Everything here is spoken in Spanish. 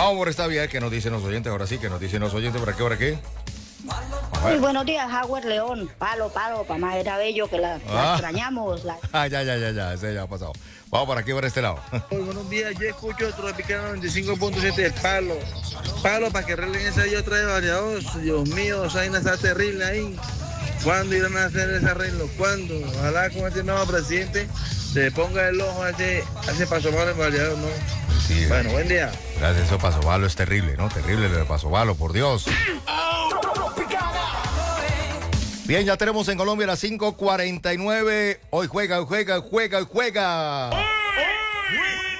Vamos por esta vía que nos dicen los oyentes. Ahora sí, que nos dicen los oyentes. ¿Por aquí, por aquí? Muy buenos días, Howard León. Palo, para era bello que la extrañamos. Ya, ese ya ha pasado. Vamos por aquí, por este lado. Muy buenos días, yo escucho Tropicana 95.7 de Palo. Palo para que arreglen esa y otra de variados. Dios mío, esa vaina está terrible ahí. ¿Cuándo irán a hacer ese arreglo? ¿Cuándo? Ojalá con este nuevo presidente se ponga el ojo a ese paso malo en variados, ¿no? Sí, bueno, buen día. Gracias, eso Pasovalo es terrible, ¿no? Terrible lo de Pasovalo, por Dios. Bien, ya tenemos en Colombia las 5:49. Hoy juega.